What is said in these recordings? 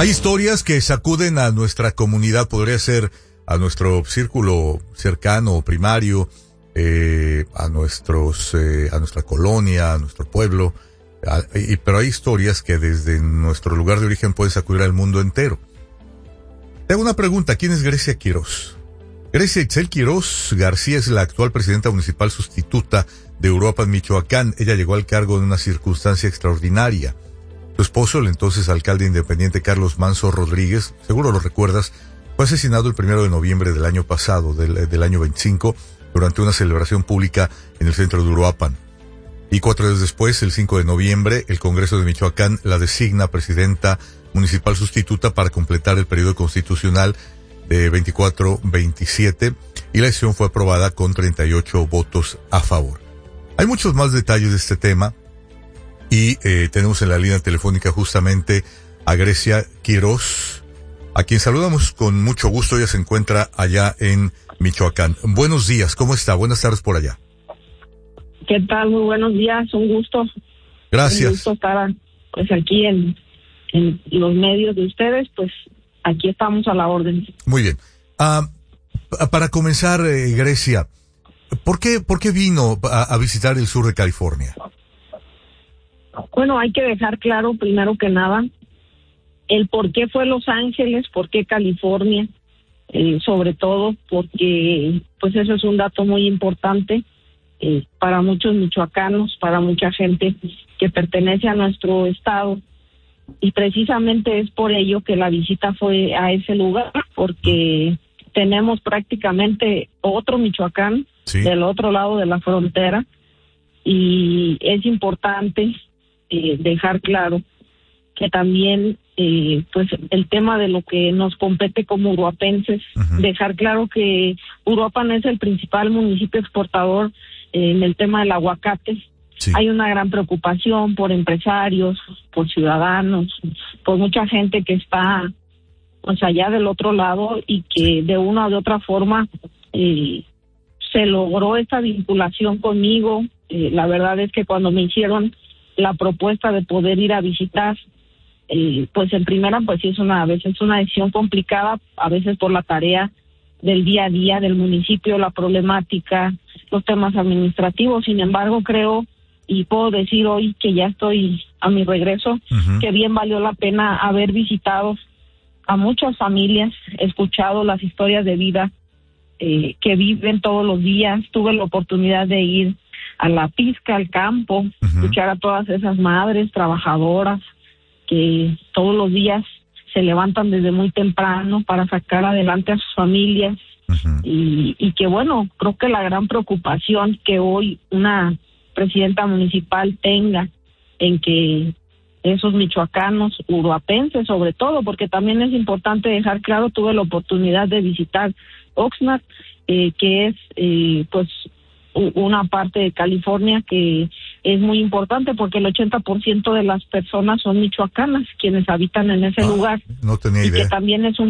Hay historias que sacuden a nuestra comunidad, podría ser a nuestro círculo cercano o primario, a nuestra colonia, a nuestro pueblo, pero hay historias que desde nuestro lugar de origen pueden sacudir al mundo entero. Te hago una pregunta, ¿quién es Grecia Quirós? Grecia Itzel Quirós García es la actual presidenta municipal sustituta de Uruapan, Michoacán. Ella llegó al cargo en una circunstancia extraordinaria. Su esposo, el entonces alcalde independiente Carlos Manso Rodríguez, seguro lo recuerdas, fue asesinado el 1 de noviembre del año pasado, del año 25, durante una celebración pública en el centro de Uruapan. Y 4 días después, el 5 de noviembre, el Congreso de Michoacán la designa presidenta municipal sustituta para completar el periodo constitucional de 24-27, y la decisión fue aprobada con 38 votos a favor. Hay muchos más detalles de este tema, y tenemos en la línea telefónica justamente a Grecia Quirós, a quien saludamos con mucho gusto. Ella se encuentra allá en Michoacán. Buenos días, ¿cómo está? Buenas tardes por allá. ¿Qué tal? Muy buenos días, un gusto. Gracias. Un gusto estar pues aquí en los medios de ustedes, pues aquí estamos a la orden. Muy bien. Para comenzar, Grecia, ¿por qué vino a visitar el sur de California? Bueno, hay que dejar claro, primero que nada, el por qué fue Los Ángeles, por qué California, sobre todo porque pues eso es un dato muy importante para muchos michoacanos, para mucha gente que pertenece a nuestro estado, y precisamente es por ello que la visita fue a ese lugar, porque tenemos prácticamente otro Michoacán, sí, del otro lado de la frontera, y es importante dejar claro que también pues el tema de lo que nos compete como uruapenses, dejar claro que Uruapan es el principal municipio exportador en el tema del aguacate. Sí. Hay una gran preocupación por empresarios, por ciudadanos, por mucha gente que está pues allá del otro lado, y que de una o de otra forma se logró esta vinculación conmigo. La verdad es que cuando me hicieron la propuesta de poder ir a visitar, pues en primera, pues sí a veces es una decisión complicada, a veces por la tarea del día a día del municipio, la problemática, los temas administrativos. Sin embargo, creo y puedo decir hoy que ya estoy a mi regreso, que bien valió la pena haber visitado a muchas familias, escuchado las historias de vida que viven todos los días. Tuve la oportunidad de ir a la pizca, al campo, escuchar a todas esas madres trabajadoras que todos los días se levantan desde muy temprano para sacar adelante a sus familias, y que bueno, creo que la gran preocupación que hoy una presidenta municipal tenga en que esos michoacanos, uruapenses sobre todo, porque también es importante dejar claro, tuve la oportunidad de visitar Oxnard, que es pues una parte de California que es muy importante, porque el 80% de las personas son michoacanas quienes habitan en ese lugar. No tenía idea. Que también es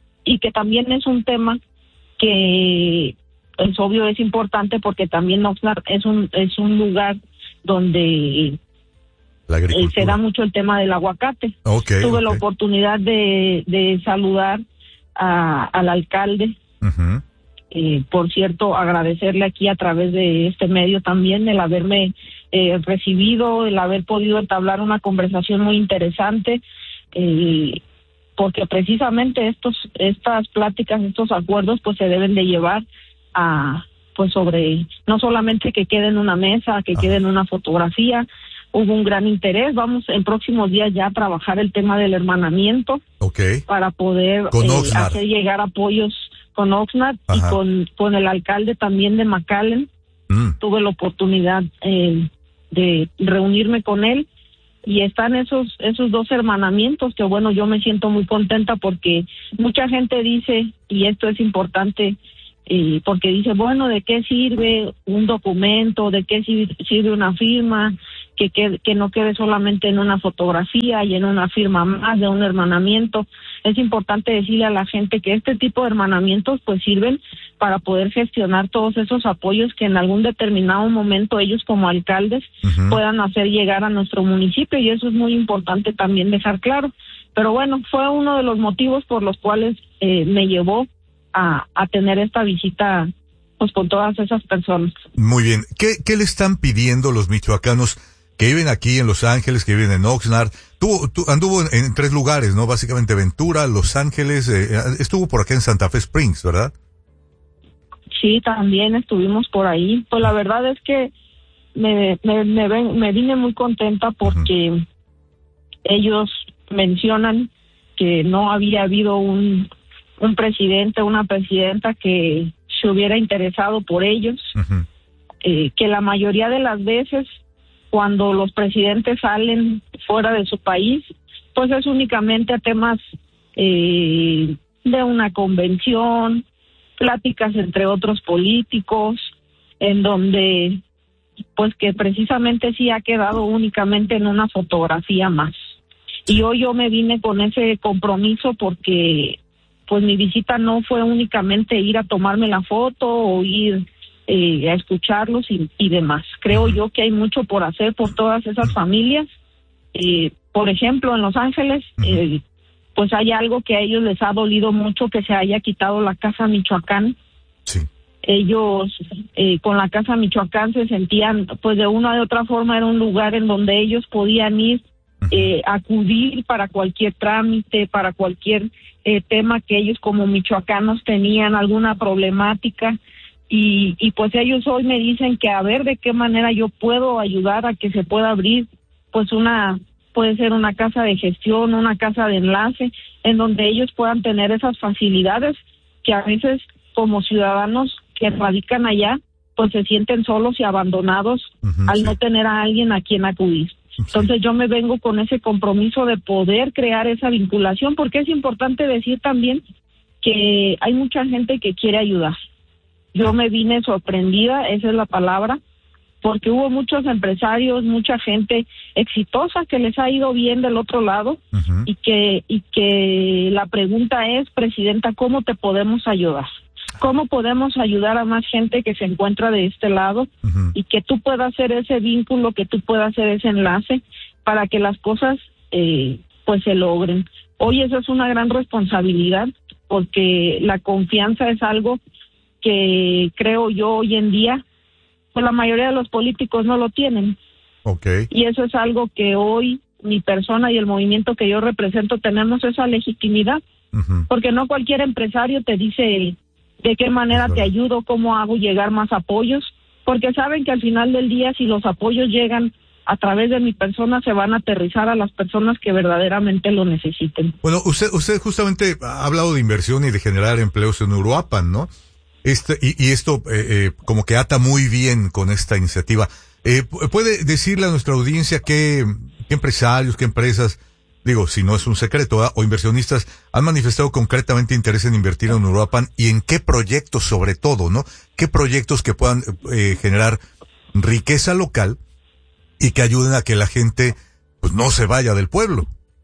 un tema que es obvio, es importante, porque también Oxnard es un lugar donde se da mucho el tema del aguacate. Tuve la oportunidad de saludar al alcalde. Por cierto, agradecerle aquí a través de este medio también el haberme recibido, el haber podido entablar una conversación muy interesante, porque precisamente estas pláticas, estos acuerdos, pues se deben de llevar a, pues sobre, no solamente que quede en una mesa, que quede en una fotografía. Hubo un gran interés. Vamos en próximos días ya a trabajar el tema del hermanamiento, para poder hacer llegar apoyos con Oxnard y con el alcalde también de McAllen. Tuve la oportunidad de reunirme con él, y están esos dos hermanamientos que bueno, yo me siento muy contenta, porque mucha gente dice, y esto es importante, porque dice, bueno, ¿de qué sirve un documento? ¿De qué sirve una firma? Que no quede solamente en una fotografía y en una firma más de un hermanamiento. Es importante decirle a la gente que este tipo de hermanamientos pues sirven para poder gestionar todos esos apoyos que en algún determinado momento ellos como alcaldes puedan hacer llegar a nuestro municipio, y eso es muy importante también dejar claro, Pero bueno, fue uno de los motivos por los cuales me llevó a tener esta visita pues con todas esas personas. Muy bien. ¿Qué le están pidiendo los michoacanos que viven aquí en Los Ángeles, que viven en Oxnard? Anduvo en 3 lugares, ¿no? Básicamente Ventura, Los Ángeles, estuvo por acá en Santa Fe Springs, ¿verdad? Sí, también estuvimos por ahí. Pues la verdad es que me vine muy contenta porque ellos mencionan que no había habido un presidente, una presidenta que se hubiera interesado por ellos, que la mayoría de las veces cuando los presidentes salen fuera de su país, pues es únicamente a temas de una convención, pláticas entre otros políticos, en donde pues que precisamente sí ha quedado únicamente en una fotografía más. Y hoy yo me vine con ese compromiso porque pues mi visita no fue únicamente ir a tomarme la foto o ir a escucharlos y demás. Creo yo que hay mucho por hacer por todas esas familias. Por ejemplo, en Los Ángeles, pues hay algo que a ellos les ha dolido mucho, que se haya quitado la Casa Michoacán. Sí. Ellos con la Casa Michoacán se sentían, pues de una u otra forma era un lugar en donde ellos podían ir, acudir para cualquier trámite, para cualquier tema que ellos como michoacanos tenían, alguna problemática, y pues ellos hoy me dicen que a ver de qué manera yo puedo ayudar a que se pueda abrir, pues puede ser una casa de gestión, una casa de enlace, en donde ellos puedan tener esas facilidades que a veces como ciudadanos que radican allá, pues se sienten solos y abandonados al no tener a alguien a quien acudir. Entonces yo me vengo con ese compromiso de poder crear esa vinculación, porque es importante decir también que hay mucha gente que quiere ayudar. Yo me vine sorprendida, esa es la palabra, porque hubo muchos empresarios, mucha gente exitosa que les ha ido bien del otro lado, y que la pregunta es, Presidenta, ¿cómo te podemos ayudar? ¿Cómo podemos ayudar a más gente que se encuentra de este lado y que tú puedas hacer ese vínculo, que tú puedas hacer ese enlace para que las cosas pues se logren? Hoy eso es una gran responsabilidad, porque la confianza es algo que creo yo hoy en día pues la mayoría de los políticos no lo tienen. Okay. Y eso es algo que hoy mi persona y el movimiento que yo represento tenemos esa legitimidad, porque no cualquier empresario te dice de qué manera te ayudo, cómo hago llegar más apoyos, porque saben que al final del día, si los apoyos llegan a través de mi persona, se van a aterrizar a las personas que verdaderamente lo necesiten. Bueno, usted justamente ha hablado de inversión y de generar empleos en Uruapan, ¿no? Y esto como que ata muy bien con esta iniciativa. ¿Puede decirle a nuestra audiencia qué empresarios, qué empresas, digo, si no es un secreto, o inversionistas han manifestado concretamente interés en invertir en Uruapan, y en qué proyectos sobre todo, ¿no? ¿Qué proyectos que puedan generar riqueza local y que ayuden a que la gente pues no se vaya del pueblo?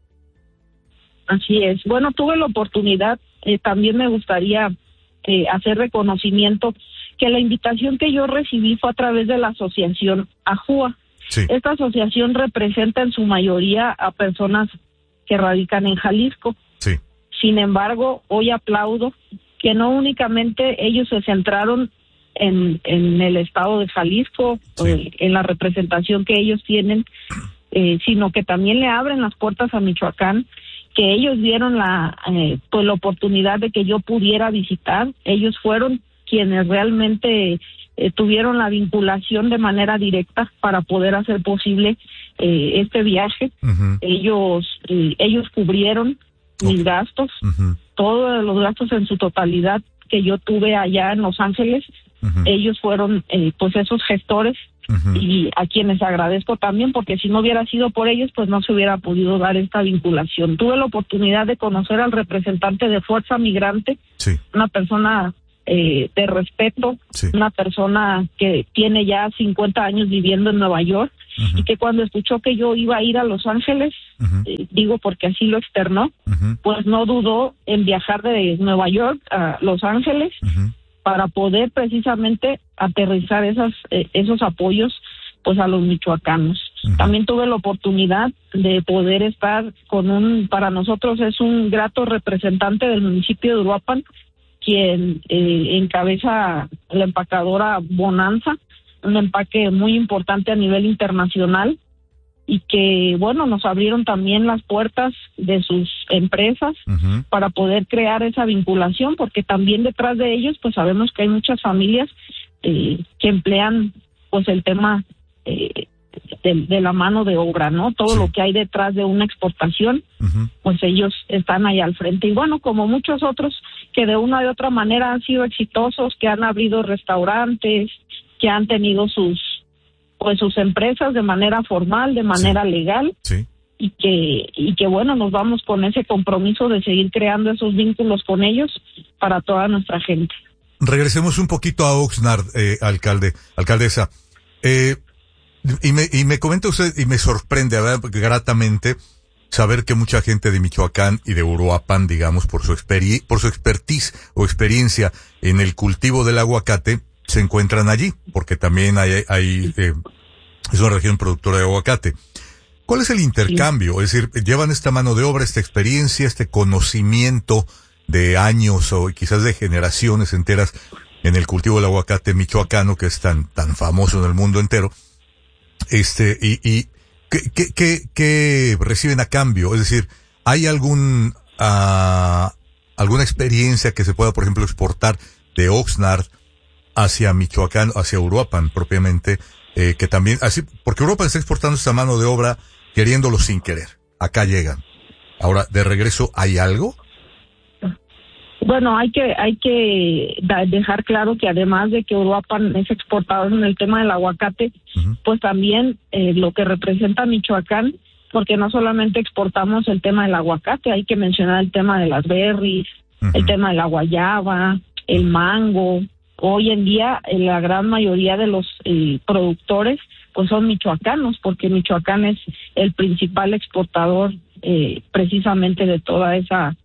Así es. Bueno, tuve la oportunidad, también me gustaría hacer reconocimiento que la invitación que yo recibí fue a través de la asociación AJUA. Sí. Esta asociación representa en su mayoría a personas que radican en Jalisco. Sí. Sin embargo, hoy aplaudo que no únicamente ellos se centraron en el estado de Jalisco, sí, en la representación que ellos tienen, sino que también le abren las puertas a Michoacán, que ellos dieron la oportunidad de que yo pudiera visitar. Ellos fueron quienes realmente tuvieron la vinculación de manera directa para poder hacer posible este viaje. Ellos cubrieron mis gastos, todos los gastos en su totalidad que yo tuve allá en Los Ángeles. Ellos fueron pues esos gestores, y a quienes agradezco también, porque si no hubiera sido por ellos, pues no se hubiera podido dar esta vinculación. Tuve la oportunidad de conocer al representante de Fuerza Migrante, sí, una persona de respeto, sí, una persona que tiene ya 50 años viviendo en Nueva York, y que cuando escuchó que yo iba a ir a Los Ángeles, digo porque así lo externó, pues no dudó en viajar de Nueva York a Los Ángeles para poder precisamente aterrizar esos apoyos pues a los michoacanos. También tuve la oportunidad de poder estar para nosotros es un grato representante del municipio de Uruapan, quien encabeza la empacadora Bonanza, un empaque muy importante a nivel internacional, y que, bueno, nos abrieron también las puertas de sus empresas para poder crear esa vinculación, porque también detrás de ellos, pues sabemos que hay muchas familias que emplean, pues, el tema de la mano de obra, ¿no? Todo lo que hay detrás de una exportación, pues ellos están ahí al frente. Y bueno, como muchos otros que de una u otra manera han sido exitosos, que han abrido restaurantes, que han tenido sus empresas de manera formal, de manera legal, y que bueno, nos vamos con ese compromiso de seguir creando esos vínculos con ellos para toda nuestra gente. Regresemos un poquito a Oxnard, alcaldesa. Y me comenta usted, y me sorprende, ¿verdad?, gratamente saber que mucha gente de Michoacán y de Uruapan, digamos, por su expertise o experiencia en el cultivo del aguacate, se encuentran allí, porque también es una región productora de aguacate. ¿Cuál es el intercambio? Es decir, llevan esta mano de obra, esta experiencia, este conocimiento de años o quizás de generaciones enteras en el cultivo del aguacate michoacano, que es tan famoso en el mundo entero. Y ¿qué reciben a cambio? Es decir, ¿hay alguna experiencia que se pueda, por ejemplo, exportar de Oxnard hacia Michoacán, hacia Uruapan propiamente, que también, así, porque Uruapan está exportando esta mano de obra queriéndolo sin querer? Acá llegan. Ahora, de regreso, ¿hay algo? Bueno, hay que dejar claro que además de que Uruapan es exportador en el tema del aguacate, pues también lo que representa Michoacán, porque no solamente exportamos el tema del aguacate, hay que mencionar el tema de las berries, el tema de la guayaba, el mango. Hoy en día la gran mayoría de los productores pues son michoacanos, porque Michoacán es el principal exportador precisamente de toda esa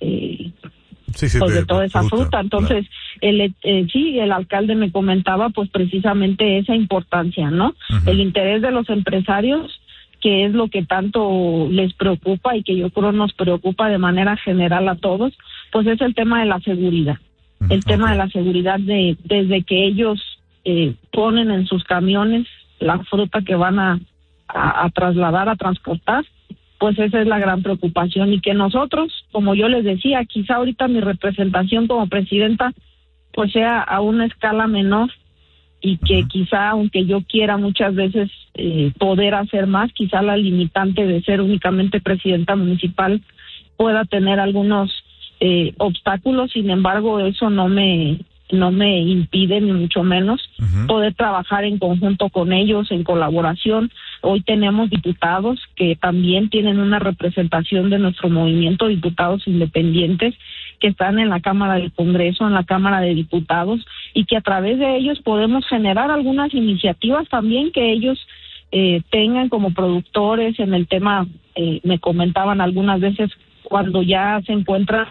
de toda esa fruta. Entonces, claro. El alcalde me comentaba pues precisamente esa importancia, ¿no? El interés de los empresarios, que es lo que tanto les preocupa y que yo creo nos preocupa de manera general a todos, pues es el tema de la seguridad. El tema de la seguridad desde que ellos ponen en sus camiones la fruta que van a trasladar, a transportar, pues esa es la gran preocupación. Y que nosotros, como yo les decía, quizá ahorita mi representación como presidenta pues sea a una escala menor, y que quizá, aunque yo quiera muchas veces poder hacer más, quizá la limitante de ser únicamente presidenta municipal pueda tener algunos obstáculos. Sin embargo, eso no me impide, ni mucho menos, poder trabajar en conjunto con ellos, en colaboración. Hoy tenemos diputados que también tienen una representación de nuestro movimiento, diputados independientes que están en la Cámara del Congreso, en la Cámara de Diputados, y que a través de ellos podemos generar algunas iniciativas también que ellos tengan como productores en el tema. Me comentaban algunas veces cuando ya se encuentran.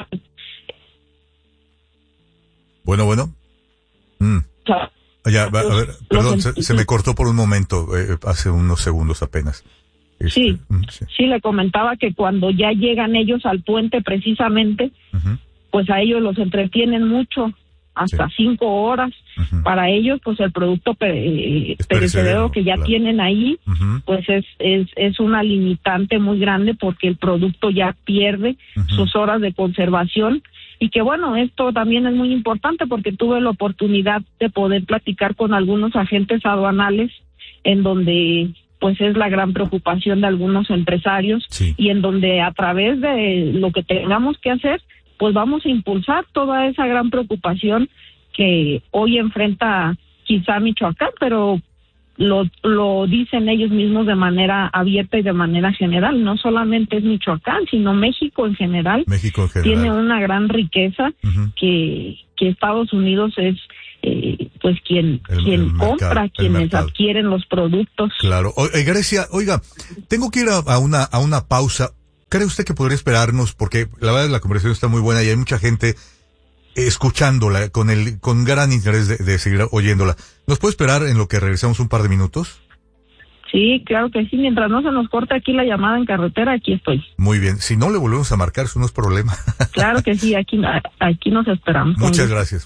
Bueno. Ya, a ver, perdón, se me cortó por un momento, hace unos segundos apenas. Sí, le comentaba que cuando ya llegan ellos al puente precisamente, pues a ellos los entretienen mucho, hasta 5 horas. Para ellos, pues el producto perecedero que ya tienen ahí, pues es una limitante muy grande, porque el producto ya pierde sus horas de conservación. Y que bueno, esto también es muy importante, porque tuve la oportunidad de poder platicar con algunos agentes aduanales, en donde pues es la gran preocupación de algunos empresarios, y en donde a través de lo que tengamos que hacer, pues vamos a impulsar toda esa gran preocupación que hoy enfrenta quizá Michoacán, pero lo dicen ellos mismos de manera abierta y de manera general. No solamente es Michoacán, sino México en general. Tiene una gran riqueza que Estados Unidos es pues quien compra, quienes adquieren los productos. Claro. Grecia, oiga, tengo que ir a una pausa. ¿Cree usted que podría esperarnos? Porque la verdad la conversación está muy buena y hay mucha gente escuchándola con gran interés de seguir oyéndola. ¿Nos puede esperar en lo que regresamos un par de minutos? Sí, claro que sí. Mientras no se nos corte aquí la llamada en carretera, aquí estoy. Muy bien. Si no le volvemos a marcar, eso no es problema. Claro que sí, aquí nos esperamos. Muchas gracias.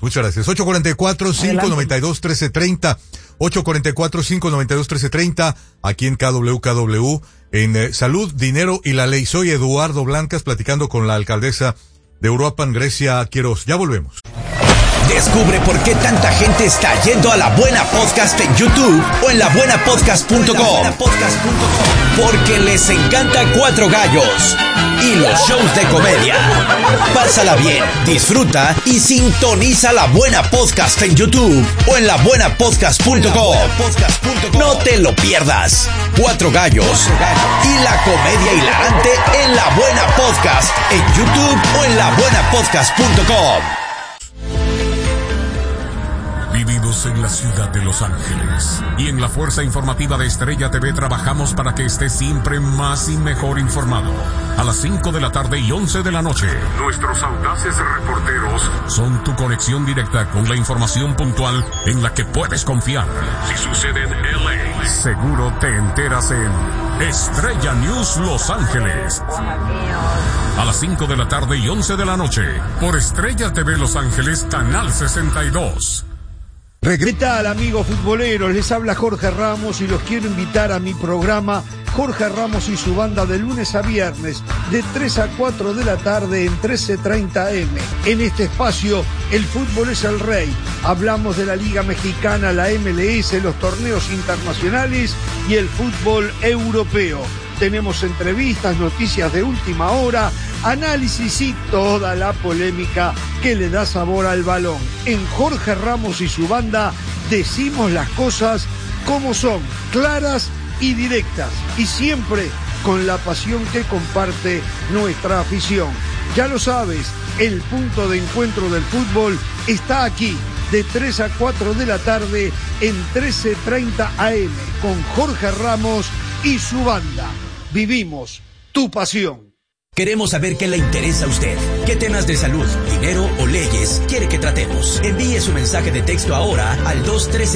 844-592-1330. 844-592-1330. Aquí en KWKW. En Salud, Dinero y la Ley. Soy Eduardo Blancas, platicando con la alcaldesa de Uruapan, Grecia Quiroz. Ya volvemos. Descubre por qué tanta gente está yendo a La Buena Podcast en YouTube o en labuenapodcast.com. Porque les encanta Cuatro Gallos y los shows de comedia. Pásala bien, disfruta y sintoniza La Buena Podcast en YouTube o en labuenapodcast.com. No te lo pierdas. Cuatro Gallos y la comedia hilarante en La Buena Podcast en YouTube o en labuenapodcast.com. Vivimos en la ciudad de Los Ángeles y en la Fuerza Informativa de Estrella TV trabajamos para que estés siempre más y mejor informado. A las 5 de la tarde y 11 de la noche, nuestros audaces reporteros son tu conexión directa con la información puntual en la que puedes confiar. Si sucede en LA, seguro te enteras en Estrella News Los Ángeles. A las 5 de la tarde y 11 de la noche, por Estrella TV Los Ángeles, Canal 62. ¿Qué tal, amigos futboleros? Les habla Jorge Ramos y los quiero invitar a mi programa Jorge Ramos y su banda de lunes a viernes de 3 a 4 de la tarde en 13:30 AM. En este espacio, el fútbol es el rey. Hablamos de la Liga Mexicana, la MLS, los torneos internacionales y el fútbol europeo. Tenemos entrevistas, noticias de última hora, análisis y toda la polémica que le da sabor al balón. En Jorge Ramos y su banda decimos las cosas como son, claras y directas, y siempre con la pasión que comparte nuestra afición. Ya lo sabes, el punto de encuentro del fútbol está aquí, de 3 a 4 de la tarde en 13:30 AM, con Jorge Ramos y su banda. Vivimos tu pasión. Queremos saber qué le interesa a usted. ¿Qué temas de salud, dinero o leyes quiere que tratemos? Envíe su mensaje de texto ahora al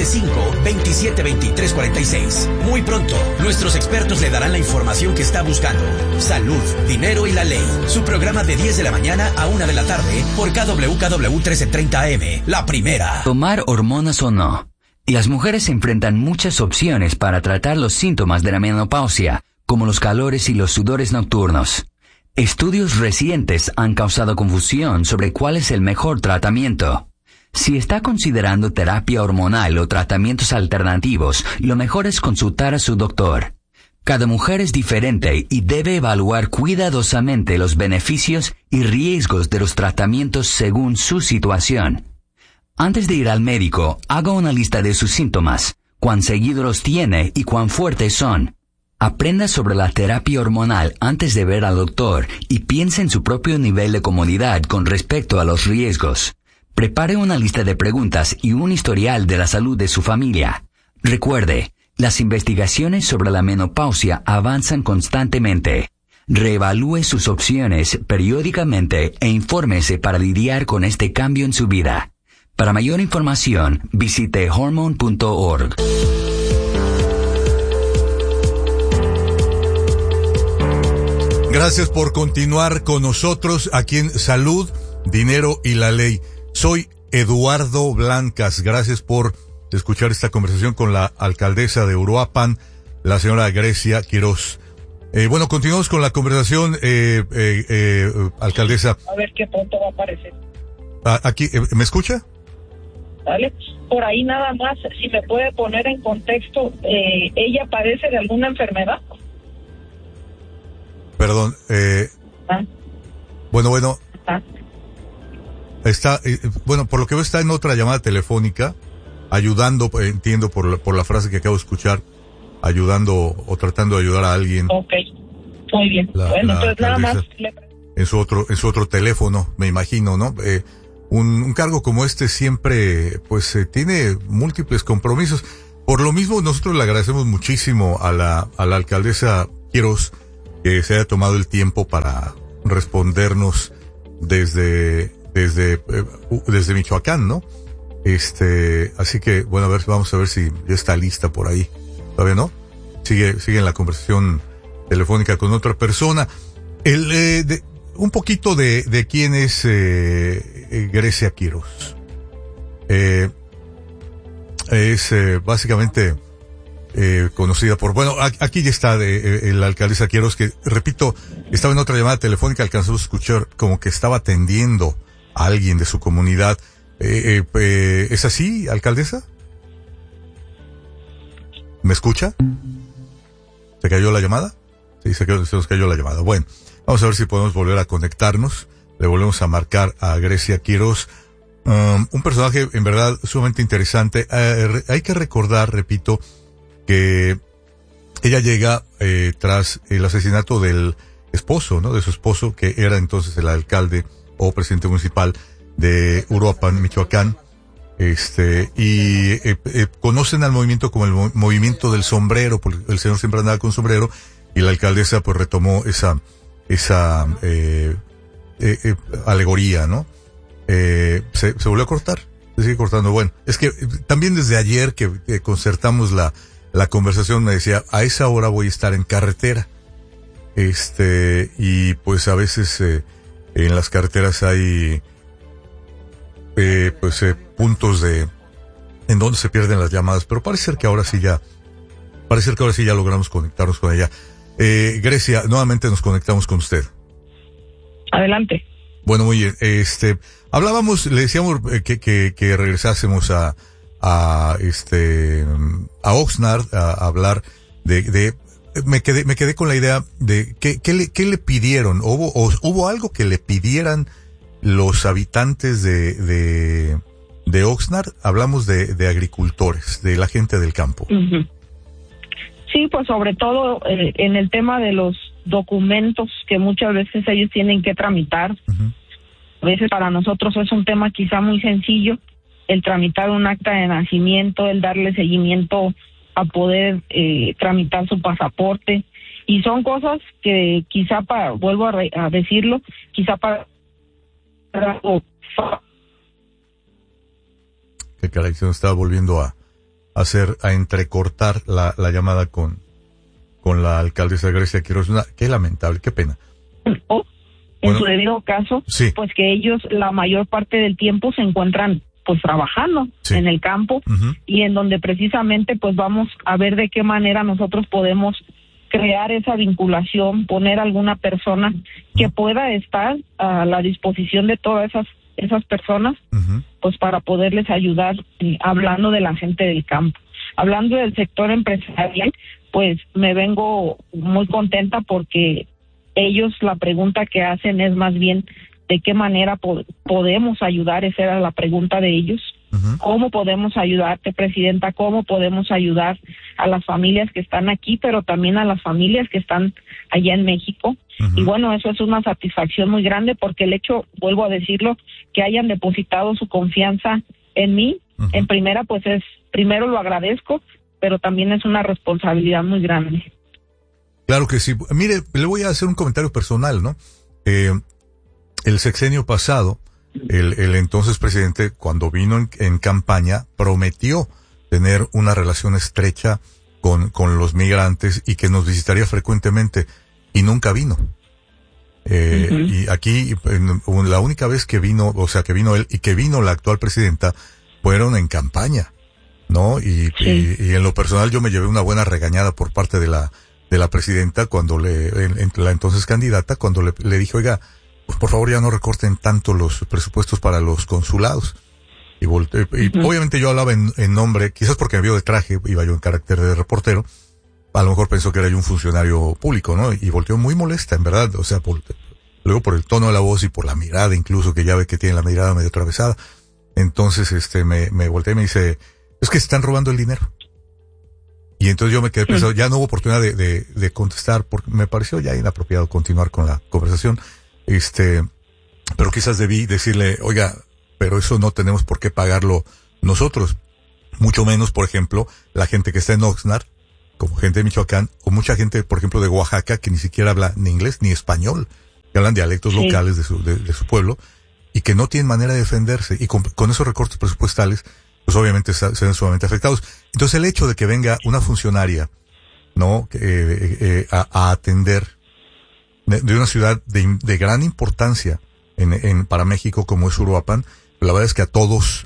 213-5-272346. Muy pronto, nuestros expertos le darán la información que está buscando. Salud, dinero y la ley. Su programa de 10 de la mañana a 1 de la tarde por KWKW 1330 AM. La primera. Tomar hormonas o no. Las mujeres enfrentan muchas opciones para tratar los síntomas de la menopausia, como los calores y los sudores nocturnos. Estudios recientes han causado confusión sobre cuál es el mejor tratamiento. Si está considerando terapia hormonal o tratamientos alternativos, lo mejor es consultar a su doctor. Cada mujer es diferente y debe evaluar cuidadosamente los beneficios y riesgos de los tratamientos según su situación. Antes de ir al médico, haga una lista de sus síntomas, cuán seguido los tiene y cuán fuertes son. Aprenda sobre la terapia hormonal antes de ver al doctor y piense en su propio nivel de comodidad con respecto a los riesgos. Prepare una lista de preguntas y un historial de la salud de su familia. Recuerde, las investigaciones sobre la menopausia avanzan constantemente. Reevalúe sus opciones periódicamente e infórmese para lidiar con este cambio en su vida. Para mayor información, visite hormone.org. Gracias por continuar con nosotros aquí en Salud, Dinero y la Ley. Soy Eduardo Blancas. Gracias por escuchar esta conversación con la alcaldesa de Uruapan, la señora Grecia Quiroz. Bueno, continuamos con la conversación, alcaldesa. A ver qué pronto va a aparecer. Aquí, ¿me escucha? ¿Vale? Por ahí nada más, si me puede poner en contexto, ¿ella padece de alguna enfermedad? Perdón, bueno, está, bueno, por lo que veo está en otra llamada telefónica, ayudando, entiendo por la frase que acabo de escuchar, ayudando o tratando de ayudar a alguien. Ok, muy bien. Bueno, entonces nada más. En su otro teléfono, me imagino, ¿no? Un cargo como este siempre, pues, tiene múltiples compromisos. Por lo mismo, nosotros le agradecemos muchísimo a la alcaldesa Quiroz que se haya tomado el tiempo para respondernos desde Michoacán, ¿no? Así que, bueno, vamos a ver si ya está lista por ahí. ¿Todavía no? sigue en la conversación telefónica con otra persona. Un poquito de quién es Grecia Quiroz. Es básicamente conocida por, bueno, aquí ya está la alcaldesa Quiroz, que repito, estaba en otra llamada telefónica, alcanzamos a escuchar como que estaba atendiendo a alguien de su comunidad. ¿Es así, alcaldesa? ¿Me escucha? ¿Se cayó la llamada? Sí, se nos cayó la llamada. Bueno, vamos a ver si podemos volver a conectarnos. Le volvemos a marcar a Grecia Quiroz. Un personaje en verdad sumamente interesante. Hay que recordar, repito, que ella llega tras el asesinato del esposo, ¿no? De su esposo, que era entonces el alcalde o presidente municipal de Uruapan, Michoacán. Conocen al movimiento como el movimiento del sombrero, porque el señor siempre andaba con sombrero, y la alcaldesa pues retomó esa alegoría, ¿no? Se volvió a cortar, se sigue cortando. Bueno, es que también desde ayer que concertamos la conversación me decía, a esa hora voy a estar en carretera. Y pues a veces en las carreteras hay puntos en donde se pierden las llamadas, pero parece ser que ahora sí ya logramos conectarnos con ella. Grecia, nuevamente nos conectamos con usted. Adelante. Bueno, muy bien. Hablábamos, le decíamos que regresásemos a Oxnard a hablar me quedé con la idea de qué le pidieron. ¿Hubo algo que le pidieran los habitantes de Oxnard? Hablamos de agricultores, de la gente del campo. Uh-huh. Sí, pues sobre todo en el tema de los documentos que muchas veces ellos tienen que tramitar. Uh-huh. A veces para nosotros es un tema quizá muy sencillo, el tramitar un acta de nacimiento, el darle seguimiento a poder tramitar su pasaporte, y son cosas que quizá vuelvo a decirlo, quizá para... Qué caray, se nos estaba volviendo a entrecortar la llamada con la alcaldesa Grecia Quiroz. Qué lamentable, qué pena. En su debido caso, sí. Pues que ellos la mayor parte del tiempo se encuentran pues trabajando, sí, en el campo, uh-huh, y en donde precisamente pues vamos a ver de qué manera nosotros podemos crear esa vinculación, poner alguna persona que pueda estar a la disposición de todas esas personas, uh-huh, pues para poderles ayudar, hablando de la gente del campo. Hablando del sector empresarial, pues me vengo muy contenta porque ellos la pregunta que hacen es más bien de qué manera podemos ayudar. Esa era la pregunta de ellos. Uh-huh. ¿Cómo podemos ayudarte, presidenta? ¿Cómo podemos ayudar a las familias que están aquí, pero también a las familias que están allá en México? Uh-huh. Y bueno, eso es una satisfacción muy grande porque el hecho, vuelvo a decirlo, que hayan depositado su confianza en mí, uh-huh, en primera, pues primero lo agradezco, pero también es una responsabilidad muy grande. Claro que sí. Mire, le voy a hacer un comentario personal, ¿no? El sexenio pasado, el entonces presidente, cuando vino en campaña, prometió tener una relación estrecha con los migrantes y que nos visitaría frecuentemente, y nunca vino. Uh-huh. Y aquí, la única vez que vino, o sea, que vino él y que vino la actual presidenta, fueron en campaña, ¿no? Y en lo personal yo me llevé una buena regañada por parte de la presidenta cuando la entonces candidata, cuando le dije, oiga, pues por favor ya no recorten tanto los presupuestos para los consulados. Y obviamente yo hablaba en nombre, quizás porque me vio de traje, iba yo en carácter de reportero, a lo mejor pensó que era yo un funcionario público, ¿no? Y volteó muy molesta, en verdad, o sea, luego por el tono de la voz y por la mirada incluso, que ya ve que tiene la mirada medio atravesada. Entonces, me volteé y me dice, es que se están robando el dinero. Y entonces yo me quedé pensando, ya no hubo oportunidad de contestar, porque me pareció ya inapropiado continuar con la conversación. Pero quizás debí decirle, oiga, pero eso no tenemos por qué pagarlo nosotros. Mucho menos, por ejemplo, la gente que está en Oxnard, como gente de Michoacán, o mucha gente, por ejemplo, de Oaxaca, que ni siquiera habla ni inglés ni español, que hablan dialectos locales de su pueblo, y que no tienen manera de defenderse. Y con esos recortes presupuestales, pues obviamente se ven sumamente afectados. Entonces el hecho de que venga una funcionaria ¿no? A atender de una ciudad de gran importancia para México como es Uruapan. La verdad es que a todos,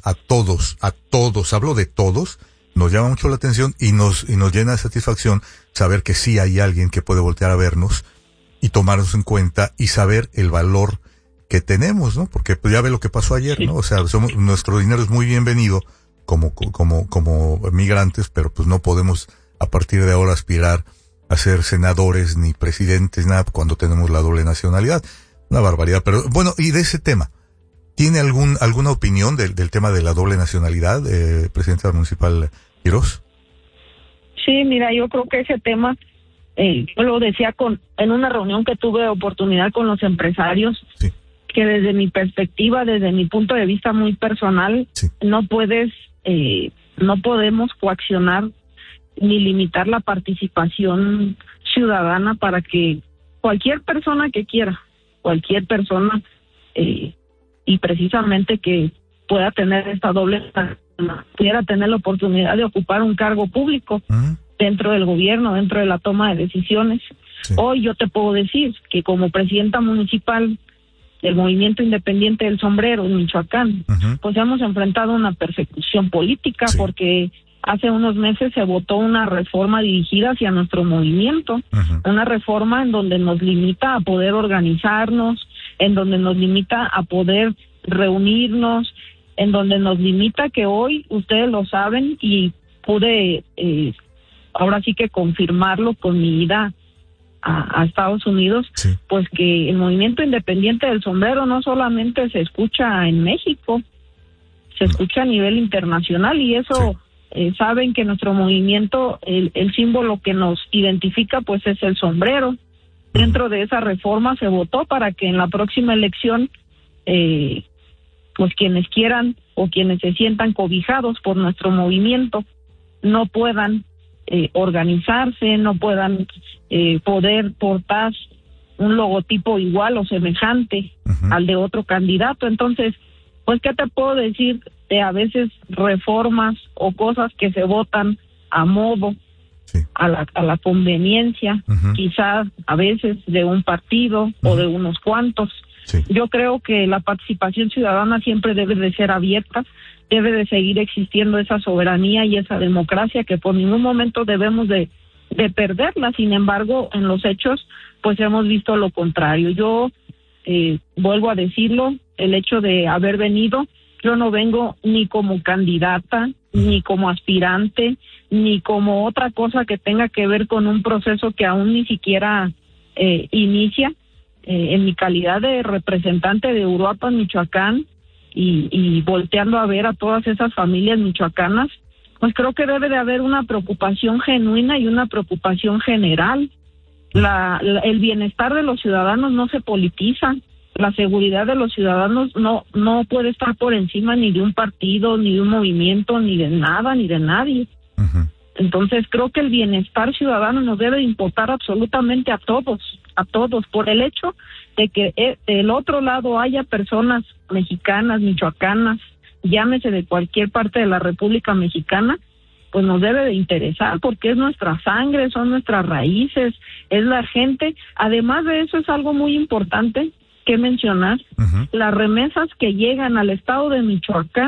hablo de todos, nos llama mucho la atención y nos llena de satisfacción saber que sí hay alguien que puede voltear a vernos y tomarnos en cuenta y saber el valor que tenemos, ¿no? Porque pues ya ve lo que pasó ayer, ¿no? O sea, nuestro dinero es muy bienvenido como migrantes, pero pues no podemos a partir de ahora aspirar a ser senadores ni presidentes, nada, cuando tenemos la doble nacionalidad. Una barbaridad. Pero bueno, y de ese tema, ¿tiene alguna opinión del tema de la doble nacionalidad, presidenta municipal Quiroz? Sí, mira, yo creo que ese tema, yo lo decía en una reunión que tuve oportunidad con los empresarios, sí, que desde mi perspectiva, desde mi punto de vista muy personal, sí, no podemos coaccionar ni limitar la participación ciudadana para que cualquier persona que quiera, cualquier persona, y precisamente que pueda tener esta doble, pudiera tener la oportunidad de ocupar un cargo público dentro del gobierno, dentro de la toma de decisiones. Sí. Hoy yo te puedo decir que como presidenta municipal del Movimiento Independiente del Sombrero en Michoacán, pues hemos enfrentado una persecución política, sí, porque hace unos meses se votó una reforma dirigida hacia nuestro movimiento, una reforma en donde nos limita a poder organizarnos, en donde nos limita a poder reunirnos, en donde nos limita que hoy, ustedes lo saben, y pude ahora sí que confirmarlo con mi ida a Estados Unidos, sí, pues que el Movimiento Independiente del Sombrero no solamente se escucha en México, se escucha a nivel internacional, y eso... Sí. Saben que nuestro movimiento, el símbolo que nos identifica, pues es el sombrero. Dentro de esa reforma se votó para que en la próxima elección, pues quienes quieran o quienes se sientan cobijados por nuestro movimiento no puedan organizarse, no puedan poder portar un logotipo igual o semejante al de otro candidato. Entonces, pues, ¿qué te puedo decir de a veces reformas o cosas que se votan a modo, sí, a la conveniencia, quizás a veces de un partido o de unos cuantos? Sí. Yo creo que la participación ciudadana siempre debe de ser abierta, debe de seguir existiendo esa soberanía y esa democracia que por ningún momento debemos de perderla. Sin embargo, en los hechos, pues hemos visto lo contrario. Yo vuelvo a decirlo, el hecho de haber venido, yo no vengo ni como candidata, ni como aspirante, ni como otra cosa que tenga que ver con un proceso que aún ni siquiera inicia. En mi calidad de representante de Uruapan, Michoacán, y volteando a ver a todas esas familias michoacanas, pues creo que debe de haber una preocupación genuina y una preocupación general. El bienestar de los ciudadanos no se politiza. La seguridad de los ciudadanos no puede estar por encima ni de un partido, ni de un movimiento, ni de nada, ni de nadie. Entonces creo que el bienestar ciudadano nos debe importar absolutamente a todos, por el hecho de que del otro lado haya personas mexicanas, michoacanas, llámese de cualquier parte de la República Mexicana, pues nos debe de interesar porque es nuestra sangre, son nuestras raíces, es la gente. Además de eso, es algo muy importante que mencionar, las remesas que llegan al estado de Michoacán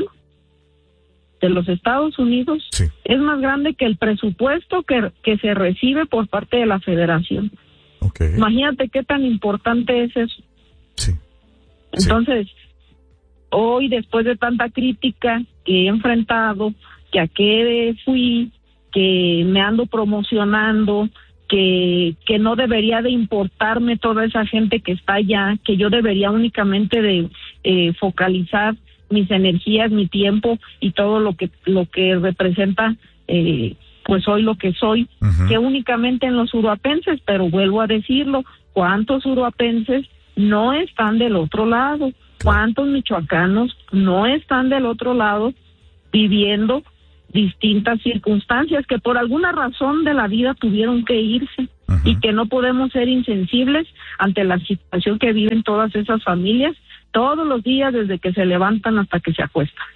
de los Estados Unidos, sí, es más grande que el presupuesto que se recibe por parte de la Federación. Okay. Imagínate qué tan importante es eso. Sí. Entonces, sí, hoy, después de tanta crítica que he enfrentado, que a qué fui, que me ando promocionando, que no debería de importarme toda esa gente que está allá, que yo debería únicamente de focalizar mis energías, mi tiempo y todo lo que representa pues hoy lo que soy, que únicamente en los uruapenses, pero vuelvo a decirlo, ¿cuántos uruapenses no están del otro lado? ¿Cuántos michoacanos no están del otro lado viviendo distintas circunstancias que por alguna razón de la vida tuvieron que irse y que no podemos ser insensibles ante la situación que viven todas esas familias todos los días desde que se levantan hasta que se acuestan?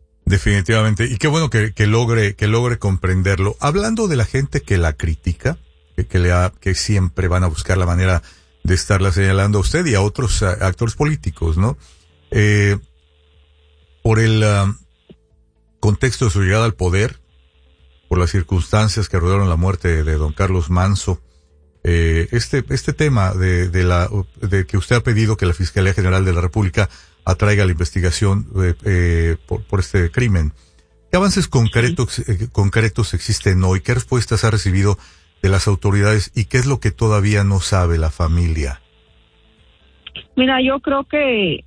Definitivamente, y qué bueno que logre comprenderlo. Hablando de la gente que la critica, que siempre van a buscar la manera de estarla señalando a usted y a otros actores políticos, ¿no? Por el contexto de su llegada al poder, por las circunstancias que rodearon la muerte de don Carlos Manso, este tema de que usted ha pedido que la Fiscalía General de la República atraiga la investigación por este crimen. ¿Qué avances concretos existen hoy? ¿Qué respuestas ha recibido de las autoridades y qué es lo que todavía no sabe la familia? Mira, yo creo que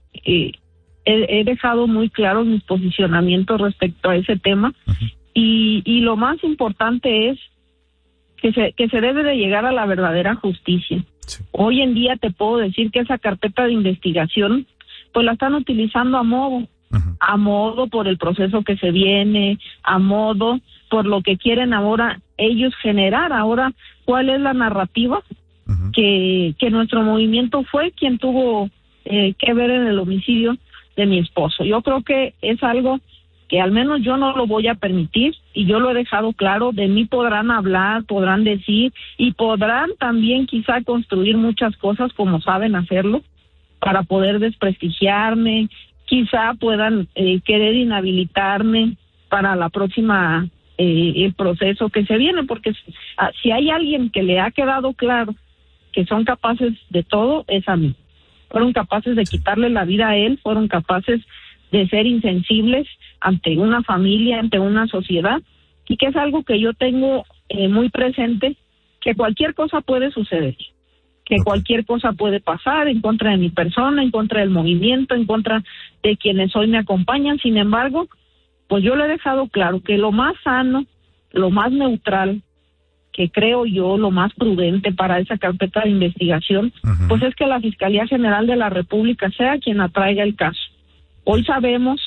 he dejado muy claro mis posicionamientos respecto a ese tema. Uh-huh. Y lo más importante es que se debe de llegar a la verdadera justicia. Sí. Hoy en día te puedo decir que esa carpeta de investigación pues la están utilizando a modo. Uh-huh. A modo por el proceso que se viene, a modo por lo que quieren ahora ellos generar. Ahora, ¿cuál es la narrativa? Uh-huh. Que nuestro movimiento fue quien tuvo que ver en el homicidio de mi esposo. Yo creo que es algo que al menos yo no lo voy a permitir, y yo lo he dejado claro. De mí podrán hablar, podrán decir, y podrán también quizá construir muchas cosas como saben hacerlo, para poder desprestigiarme, quizá puedan querer inhabilitarme para la próxima, el proceso que se viene, porque si hay alguien que le ha quedado claro que son capaces de todo, es a mí. Fueron capaces de quitarle la vida a él, fueron capaces de ser insensibles ante una familia, ante una sociedad, y que es algo que yo tengo muy presente, que cualquier cosa puede suceder, que cualquier cosa puede pasar en contra de mi persona, en contra del movimiento, en contra de quienes hoy me acompañan. Sin embargo, pues yo le he dejado claro que lo más sano, lo más neutral, que creo yo lo más prudente para esa carpeta de investigación, uh-huh, pues es que la Fiscalía General de la República sea quien atraiga el caso. Hoy sabemos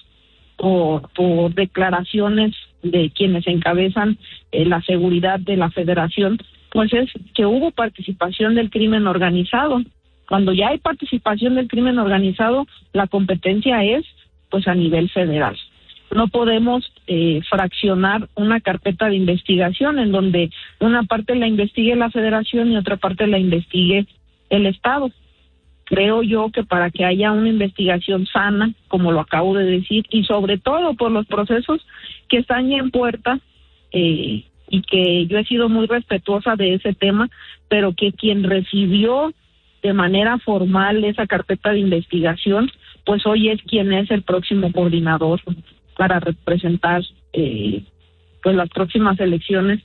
por declaraciones de quienes encabezan la seguridad de la Federación, pues es que hubo participación del crimen organizado. Cuando ya hay participación del crimen organizado, la competencia es pues a nivel federal. No podemos fraccionar una carpeta de investigación en donde una parte la investigue la Federación y otra parte la investigue el Estado. Creo yo que para que haya una investigación sana, como lo acabo de decir, y sobre todo por los procesos que están ya en puerta, y que yo he sido muy respetuosa de ese tema, pero que quien recibió de manera formal esa carpeta de investigación, pues hoy es quien es el próximo coordinador para representar pues las próximas elecciones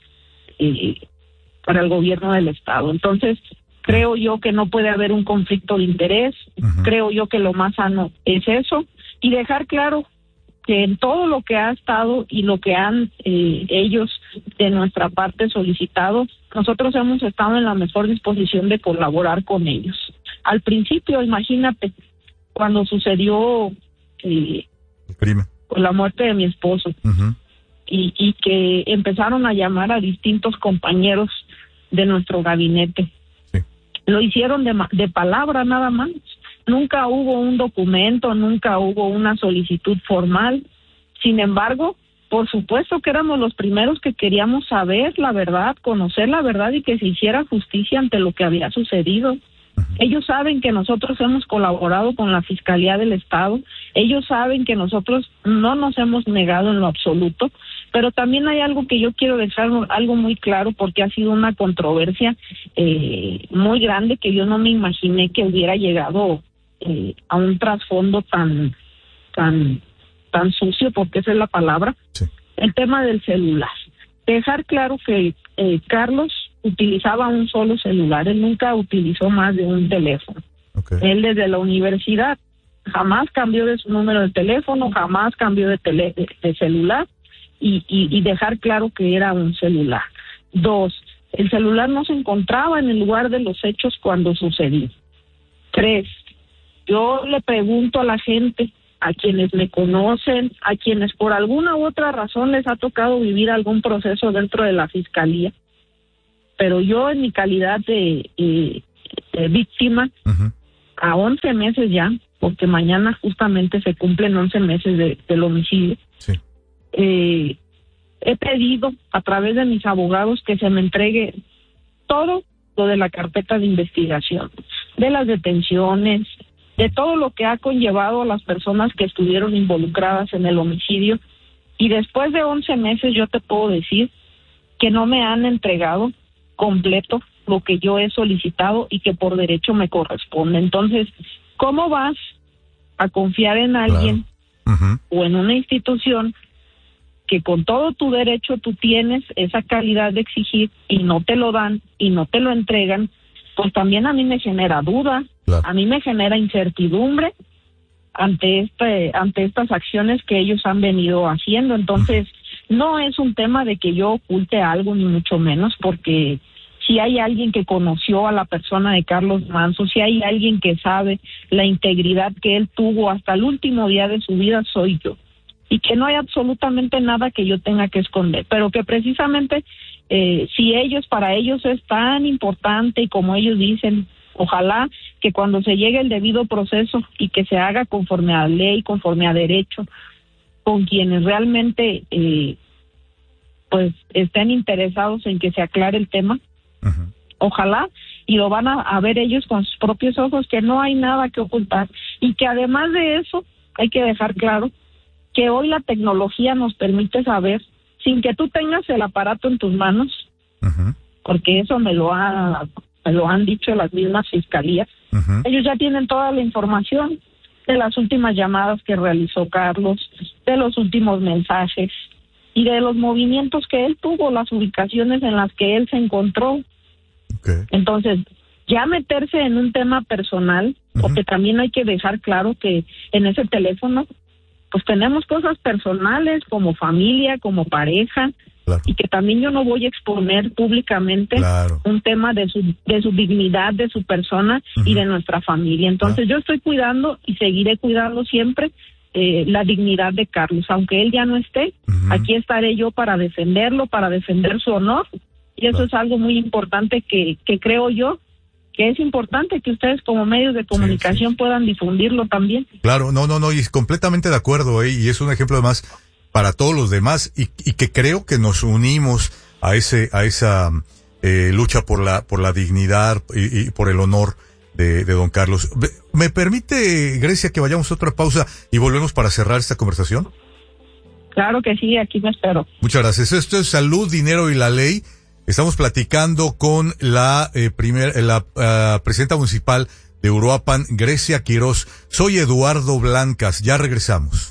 para el gobierno del Estado. Entonces, creo yo que no puede haber un conflicto de interés. Uh-huh. Creo yo que lo más sano es eso, y dejar claro que en todo lo que ha estado y lo que han ellos de nuestra parte solicitado, nosotros hemos estado en la mejor disposición de colaborar con ellos. Al principio, imagínate, cuando sucedió el crimen, con la muerte de mi esposo, uh-huh, y que empezaron a llamar a distintos compañeros de nuestro gabinete. Sí. Lo hicieron de palabra nada más. Nunca hubo un documento, nunca hubo una solicitud formal. Sin embargo, por supuesto que éramos los primeros que queríamos saber la verdad, conocer la verdad y que se hiciera justicia ante lo que había sucedido. Ellos saben que nosotros hemos colaborado con la Fiscalía del Estado, ellos saben que nosotros no nos hemos negado en lo absoluto, pero también hay algo que yo quiero dejar algo muy claro, porque ha sido una controversia muy grande que yo no me imaginé que hubiera llegado a un trasfondo tan sucio, porque esa es la palabra. Sí. El tema del celular. Dejar claro que Carlos utilizaba un solo celular, él nunca utilizó más de un teléfono. Okay. Él desde la universidad jamás cambió de su número de teléfono, jamás cambió de celular, y dejar claro que era un celular. 2, el celular no se encontraba en el lugar de los hechos cuando sucedió. 3, yo le pregunto a la gente, a quienes me conocen, a quienes por alguna u otra razón les ha tocado vivir algún proceso dentro de la Fiscalía, pero yo en mi calidad de víctima, uh-huh, a 11 meses ya, porque mañana justamente se cumplen 11 meses del homicidio, sí, he pedido a través de mis abogados que se me entregue todo lo de la carpeta de investigación, de las detenciones, de todo lo que ha conllevado a las personas que estuvieron involucradas en el homicidio. Y después de 11 meses yo te puedo decir que no me han entregado completo lo que yo he solicitado y que por derecho me corresponde. Entonces, ¿cómo vas a confiar en alguien o en una institución que con todo tu derecho tú tienes esa calidad de exigir y no te lo dan y no te lo entregan? Pues también a mí me genera duda, a mí me genera incertidumbre ante estas acciones que ellos han venido haciendo. Entonces, no es un tema de que yo oculte algo, ni mucho menos, porque si hay alguien que conoció a la persona de Carlos Manzo, si hay alguien que sabe la integridad que él tuvo hasta el último día de su vida, soy yo. Y que no hay absolutamente nada que yo tenga que esconder, pero que precisamente si para ellos es tan importante y como ellos dicen, ojalá que cuando se llegue el debido proceso y que se haga conforme a ley, conforme a derecho, con quienes realmente pues estén interesados en que se aclare el tema, ojalá, y lo van a ver ellos con sus propios ojos, que no hay nada que ocultar, y que además de eso hay que dejar claro que hoy la tecnología nos permite saber, sin que tú tengas el aparato en tus manos, porque eso me lo han dicho las mismas fiscalías, ellos ya tienen toda la información de las últimas llamadas que realizó Carlos, de los últimos mensajes y de los movimientos que él tuvo, las ubicaciones en las que él se encontró. Entonces, ya meterse en un tema personal, porque también hay que dejar claro que en ese teléfono pues tenemos cosas personales como familia, como pareja, y que también yo no voy a exponer públicamente un tema de su dignidad, de su persona y de nuestra familia. Entonces yo estoy cuidando y seguiré cuidando siempre la dignidad de Carlos, aunque él ya no esté, aquí estaré yo para defenderlo, para defender su honor, y eso es algo muy importante que creo yo que es importante que ustedes como medios de comunicación puedan difundirlo también. Claro, no, y completamente de acuerdo, y es un ejemplo además para todos los demás, y que creo que nos unimos a esa lucha por la dignidad y por el honor de don Carlos. ¿Me permite, Grecia, que vayamos a otra pausa y volvemos para cerrar esta conversación? Claro que sí, aquí me espero. Muchas gracias. Esto es Salud, Dinero y la Ley. Estamos platicando con la presidenta municipal de Uruapan, Grecia Quiroz. Soy Eduardo Blancas. Ya regresamos.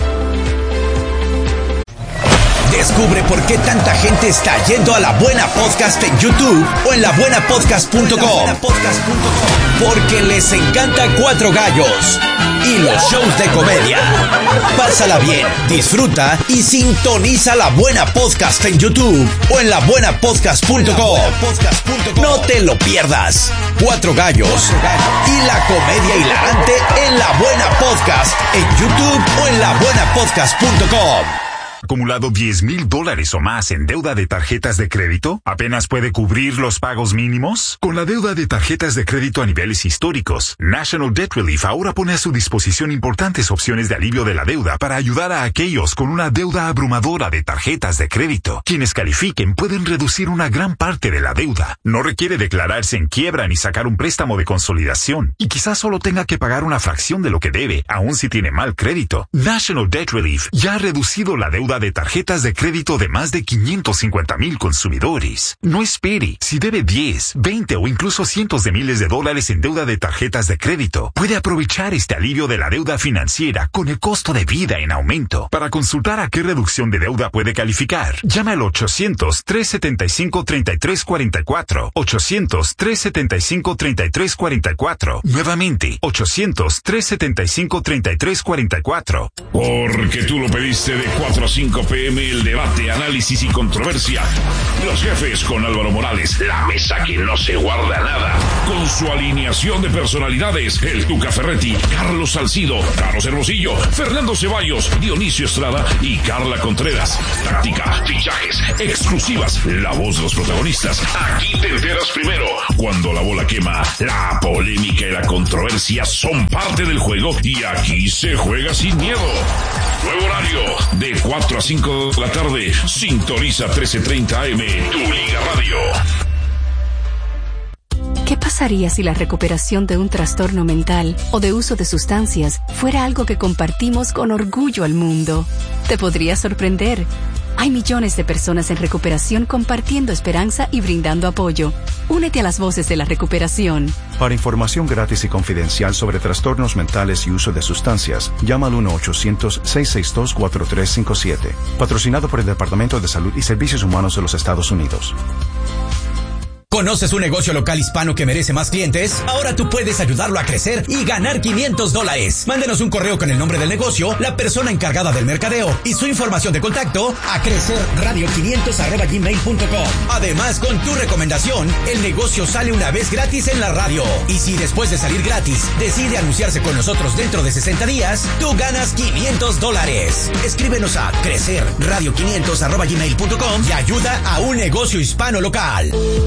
Descubre por qué tanta gente está yendo a La Buena Podcast en YouTube o en labuenapodcast.com. Porque les encanta Cuatro Gallos y los shows de comedia. Pásala bien, disfruta y sintoniza La Buena Podcast en YouTube o en labuenapodcast.com. No te lo pierdas. Cuatro Gallos y la comedia hilarante en La Buena Podcast en YouTube o en labuenapodcast.com. ¿Acumulado $10,000 o más en deuda de tarjetas de crédito? ¿Apenas puede cubrir los pagos mínimos? Con la deuda de tarjetas de crédito a niveles históricos, National Debt Relief ahora pone a su disposición importantes opciones de alivio de la deuda para ayudar a aquellos con una deuda abrumadora de tarjetas de crédito. Quienes califiquen pueden reducir una gran parte de la deuda. No requiere declararse en quiebra ni sacar un préstamo de consolidación. Y quizás solo tenga que pagar una fracción de lo que debe, aun si tiene mal crédito. National Debt Relief ya ha reducido la deuda de tarjetas de crédito de más de 550,000 consumidores. No espere. Si debe 10, 20 o incluso cientos de miles de dólares en deuda de tarjetas de crédito, puede aprovechar este alivio de la deuda financiera con el costo de vida en aumento. Para consultar a qué reducción de deuda puede calificar, llama al 800-375-3344. 800-375-3344. Nuevamente, 800-375-3344. Porque tú lo pediste de 4 a 5 p.m. el debate, análisis y controversia. Los jefes con Álvaro Morales, la mesa que no se guarda nada. Con su alineación de personalidades, el Tuca Ferretti, Carlos Salcido, Carlos Hermosillo, Fernando Ceballos, Dionisio Estrada y Carla Contreras. Táctica, fichajes, exclusivas, la voz de los protagonistas. Aquí te enteras primero. Cuando la bola quema, la polémica y la controversia son parte del juego y aquí se juega sin miedo. Nuevo horario, de 4 a 5 de la tarde. Sintoniza 1330 AM, tu Liga Radio. ¿Qué pasaría si la recuperación de un trastorno mental o de uso de sustancias fuera algo que compartimos con orgullo al mundo? Te podría sorprender. Hay millones de personas en recuperación compartiendo esperanza y brindando apoyo. Únete a las voces de la recuperación. Para información gratis y confidencial sobre trastornos mentales y uso de sustancias, llama al 1-800-662-4357. Patrocinado por el Departamento de Salud y Servicios Humanos de los Estados Unidos. ¿Conoces un negocio local hispano que merece más clientes? Ahora tú puedes ayudarlo a crecer y ganar $500. Mándenos un correo con el nombre del negocio, la persona encargada del mercadeo y su información de contacto a crecerradio500@gmail.com. Además, con tu recomendación, el negocio sale una vez gratis en la radio. Y si después de salir gratis decide anunciarse con nosotros dentro de 60 días, tú ganas $500. Escríbenos a crecerradio500@gmail.com y ayuda a un negocio hispano local.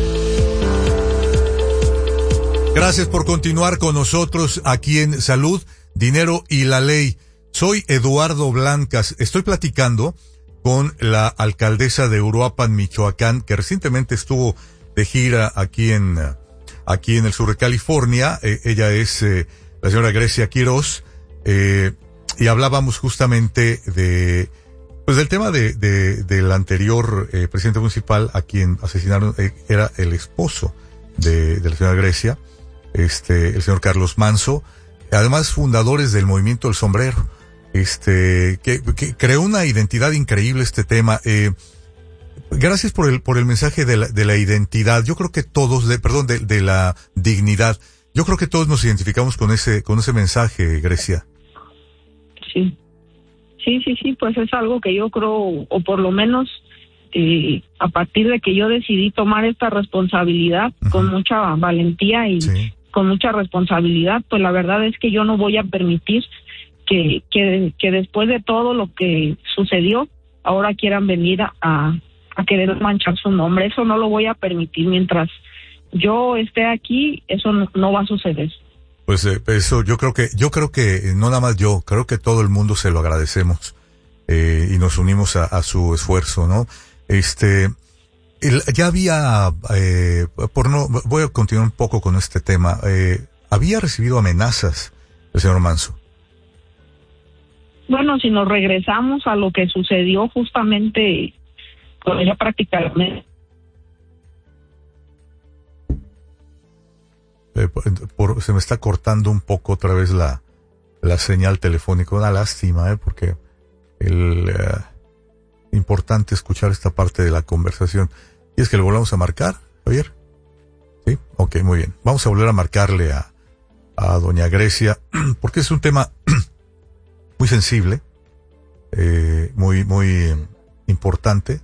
Gracias por continuar con nosotros aquí en Salud, Dinero y la Ley. Soy Eduardo Blancas. Estoy platicando con la alcaldesa de Uruapan, Michoacán, que recientemente estuvo de gira aquí en el sur de California. Ella es la señora Grecia Quiroz, y hablábamos justamente del tema del anterior presidente municipal, a quien asesinaron. Era el esposo de la señora Grecia, el señor Carlos Manso, además fundadores del Movimiento del Sombrero, que creó una identidad increíble este tema. Gracias por el mensaje de la identidad. Yo creo que todos, de la dignidad. Yo creo que todos nos identificamos con ese mensaje, Grecia. Sí, pues es algo que yo creo, o por lo menos a partir de que yo decidí tomar esta responsabilidad con mucha valentía y con mucha responsabilidad, pues la verdad es que yo no voy a permitir que después de todo lo que sucedió, ahora quieran venir a querer manchar su nombre. Eso no lo voy a permitir. Mientras yo esté aquí, eso no va a suceder. Pues eso yo creo que no nada más yo, creo que todo el mundo se lo agradecemos, y nos unimos a su esfuerzo, ¿no? Ya había, voy a continuar un poco con este tema, había recibido amenazas el señor Manso. Bueno, si nos regresamos a lo que sucedió justamente con ella prácticamente. Se me está cortando un poco otra vez la señal telefónica, una lástima, porque importante escuchar esta parte de la conversación. ¿Y es que le volvamos a marcar, Javier? Sí, ok, muy bien. Vamos a volver a marcarle a doña Grecia, porque es un tema muy sensible, muy importante.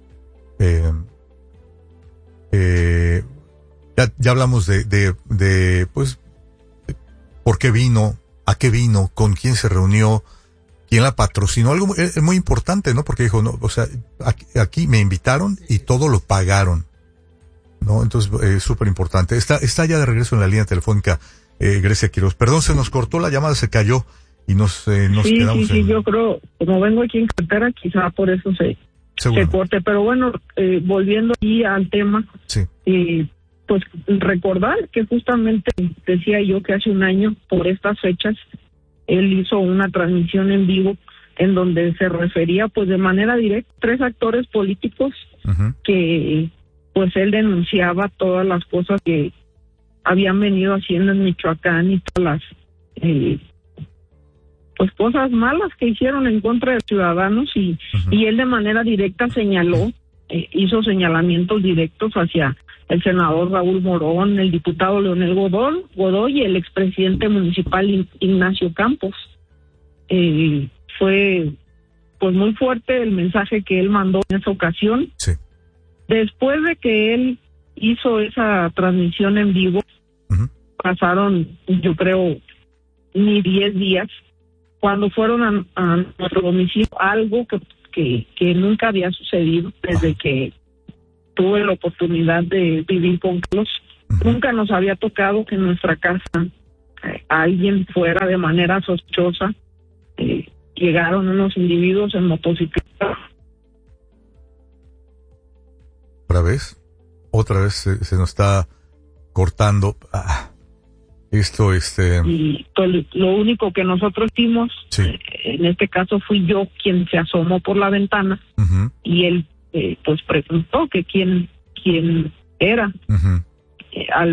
Ya hablamos de por qué vino, a qué vino, con quién se reunió, quién la patrocinó, algo muy importante, ¿no? Porque dijo, no, o sea, aquí me invitaron y todo lo pagaron, ¿no? Entonces, súper importante. Está ya de regreso en la línea telefónica, Grecia Quiroz. Perdón, se nos cortó la llamada, se cayó y nos quedamos Sí, yo creo, como vengo aquí en carretera, quizá por eso se corte. Pero bueno, volviendo aquí al tema, pues recordar que justamente decía yo que hace un año, por estas fechas, él hizo una transmisión en vivo en donde se refería pues de manera directa a 3 actores políticos que pues él denunciaba todas las cosas que habían venido haciendo en Michoacán y todas las pues cosas malas que hicieron en contra de ciudadanos, y él de manera directa señaló, hizo señalamientos directos hacia el senador Raúl Morón, el diputado Leonel Godoy y el expresidente municipal Ignacio Campos. Fue pues muy fuerte el mensaje que él mandó en esa ocasión. Sí. Después de que él hizo esa transmisión en vivo, pasaron, yo creo, ni 10 días, cuando fueron a nuestro domicilio, algo que nunca había sucedido desde que tuve la oportunidad de vivir con Carlos. Nunca nos había tocado que en nuestra casa alguien fuera de manera sospechosa. Llegaron unos individuos en motocicleta. Otra vez se nos está cortando. Esto, Y pues, lo único que nosotros hicimos, sí. En este caso fui yo quien se asomó por la ventana, Uh-huh. y él pues preguntó que quién era. Uh-huh. Al